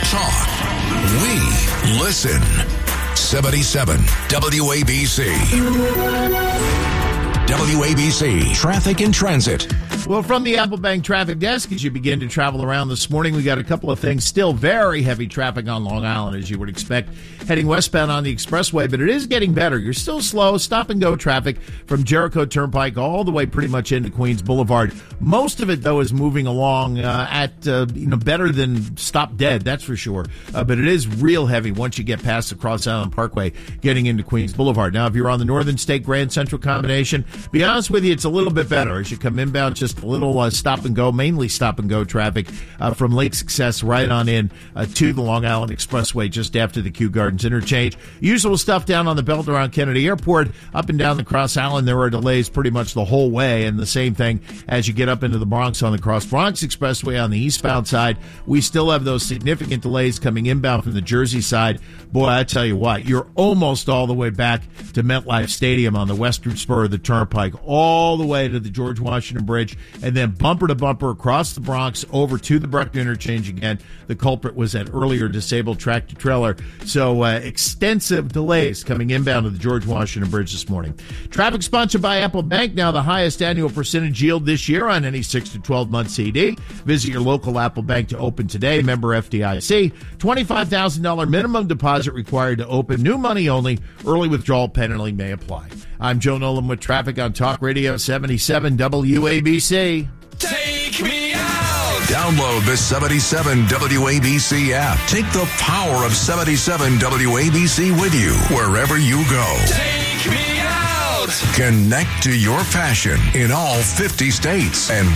talk. We listen. 77 WABC. WABC Traffic and Transit. Well, from the Apple Bank traffic desk, as you begin to travel around this morning, we got a couple of things. Still very heavy traffic on Long Island, as you would expect, heading westbound on the expressway, but it is getting better. You're still slow, stop-and-go traffic from Jericho Turnpike all the way pretty much into Queens Boulevard. Most of it, though, is moving along at better than stop dead, that's for sure. But it is real heavy once you get past the Cross Island Parkway, getting into Queens Boulevard. Now, if you're on the Northern State Grand Central combination, be honest with you, it's a little bit better as you come inbound, just a little stop-and-go, mainly stop-and-go traffic from Lake Success right on in to the Long Island Expressway just after the Kew Gardens interchange. Usual stuff down on the belt around Kennedy Airport. Up and down the Cross Island, there are delays pretty much the whole way, and the same thing as you get up into the Bronx on the Cross Bronx Expressway on the eastbound side. We still have those significant delays coming inbound from the Jersey side. Boy, I tell you what, you're almost all the way back to MetLife Stadium on the western spur of the Turnpike, all the way to the George Washington Bridge, and then bumper to bumper across the Bronx over to the Bruckner interchange again. The culprit was that earlier disabled tractor trailer. So extensive delays coming inbound to the George Washington Bridge this morning. Traffic sponsored by Apple Bank, now the highest annual percentage yield this year on any 6 to 12-month CD. Visit your local Apple Bank to open today. Member FDIC. $25,000 minimum deposit required to open. New money only. Early withdrawal penalty may apply. I'm Joe Nolan with traffic on Talk Radio 77 WABC. Take me out! Download the 77 WABC app. Take the power of 77 WABC with you wherever you go. Take me out! Connect to your passion in all 50 states and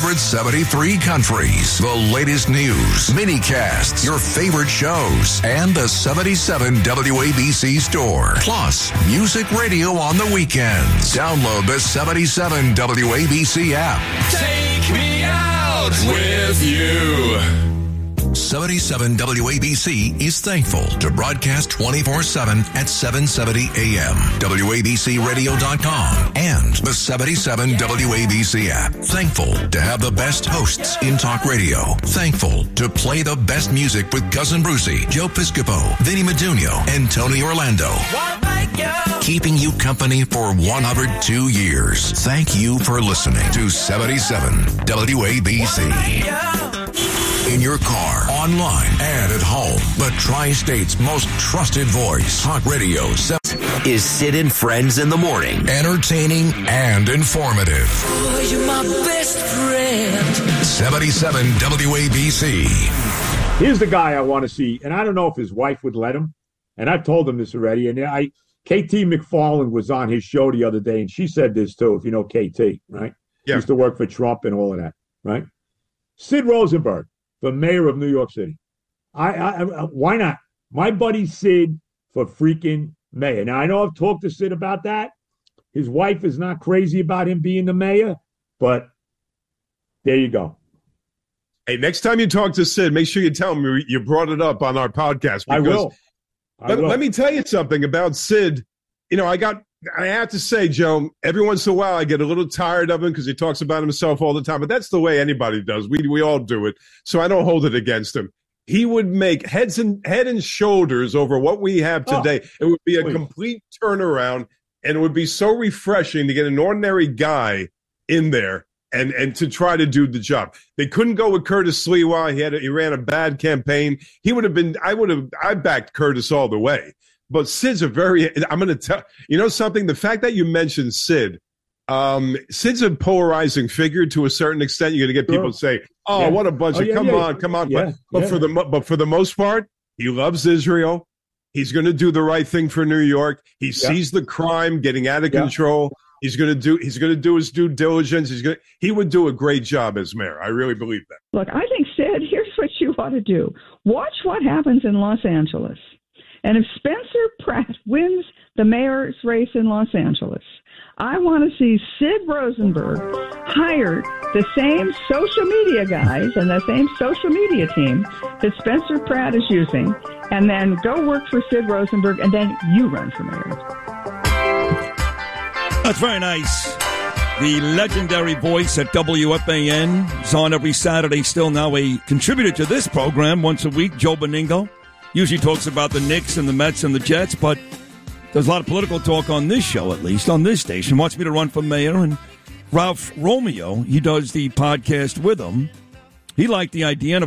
173 countries. The latest news, mini-casts, your favorite shows, and the 77 WABC store. Plus, music radio on the weekends. Download the 77 WABC app. Take me out with you. 77 WABC is thankful to broadcast 24/7 at 770 AM, WABCRadio.com, and the 77 WABC app. Thankful to have the best hosts in talk radio. Thankful to play the best music with Cousin Brucey, Joe Piscopo, Vinny Medugno, and Tony Orlando. Keeping you company for 102 years. Thank you for listening to 77 WABC. In your car, online, and at home. The Tri-State's most trusted voice. Talk Radio is Sid and Friends in the Morning. Entertaining and informative. Oh, you're my best friend. 77 WABC. Here's the guy I want to see, and I don't know if his wife would let him, and I've told him this already, and KT McFarland was on his show the other day, and she said this too, if you know KT, right? Yeah. She used to work for Trump and all of that, right? Sid Rosenberg, the mayor of New York City. Why not? My buddy Sid for freaking mayor. Now, I know I've talked to Sid about that. His wife is not crazy about him being the mayor, but there you go. Hey, next time you talk to Sid, make sure you tell him you brought it up on our podcast. I will. Let me tell you something about Sid. You know, I have to say, Joe, every once in a while I get a little tired of him because he talks about himself all the time, but that's the way anybody does. We all do it, so I don't hold it against him. He would make head and shoulders over what we have today. It would be a complete turnaround, and it would be so refreshing to get an ordinary guy in there and to try to do the job. They couldn't go with Curtis Sliwa. He ran a bad campaign. I backed Curtis all the way. But Sid's I'm going to tell you know something. The fact that you mentioned Sid, Sid's a polarizing figure to a certain extent. You're going to get people say, "Oh, what a bunch of come on." Yeah, but for the most part, he loves Israel. He's going to do the right thing for New York. He sees the crime getting out of control. He's going to do his due diligence. He would do a great job as mayor. I really believe that. Look, I think, Sid, here's what you ought to do. Watch what happens in Los Angeles. And if Spencer Pratt wins the mayor's race in Los Angeles, I want to see Sid Rosenberg hire the same social media guys and the same social media team that Spencer Pratt is using, and then go work for Sid Rosenberg, and then you run for mayor. That's very nice. The legendary voice at WFAN is on every Saturday, still now a contributor to this program once a week. Joe Beningo usually talks about the Knicks and the Mets and the Jets, but there's a lot of political talk on this show, at least on this station. Wants me to run for mayor, and Ralph Romeo, he does the podcast with him. He liked the idea, and